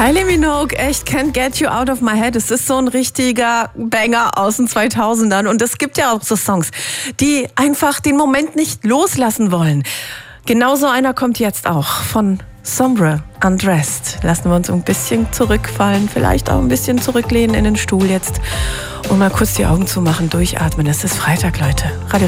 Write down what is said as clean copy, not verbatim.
Kylie Minogue, echt Can't Get You Out of My Head. Es ist so ein richtiger Banger aus den 2000ern. Und es gibt ja auch so Songs, die einfach den Moment nicht loslassen wollen. Genauso einer kommt jetzt auch von Sombre, Undressed. Lassen wir uns ein bisschen zurückfallen, vielleicht auch ein bisschen zurücklehnen in den Stuhl jetzt und mal kurz die Augen zumachen, durchatmen. Es ist Freitag, Leute. Radio